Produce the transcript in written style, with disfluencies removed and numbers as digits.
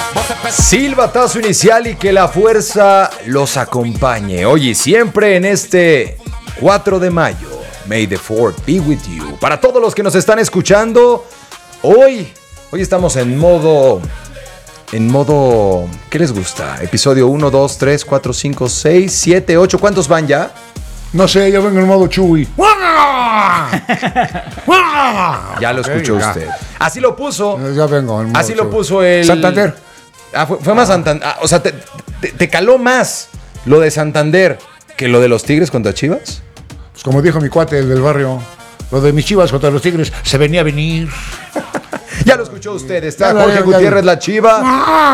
Silbatazo inicial y que la fuerza los acompañe. Hoy y siempre en este 4 de mayo. May the 4th be with you. Para todos los que nos están escuchando, hoy estamos en modo... ¿Qué les gusta? Episodio 1, 2, 3, 4, 5, 6, 7, 8. ¿Cuántos van ya? No sé, yo vengo en modo Chewy. Ya lo escuchó usted. Así lo puso. Ya vengo en modo Así lo Chewy. puso el... Santander. Fue más Santander. O sea, te caló más lo de Santander que lo de los Tigres contra Chivas. Pues como dijo mi cuate, el del barrio, lo de mis Chivas contra los Tigres se venía a venir. Ya lo escuchó usted. Está Ya, Jorge ya. Gutiérrez, la Chiva.